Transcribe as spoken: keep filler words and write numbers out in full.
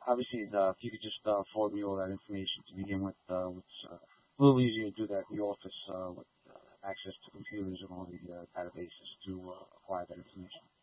obviously, uh, if you could just uh, forward me all that information to begin with, uh, it's uh, a little easier to do that in the office uh, with uh, access to computers and all the uh, databases to uh, acquire that information.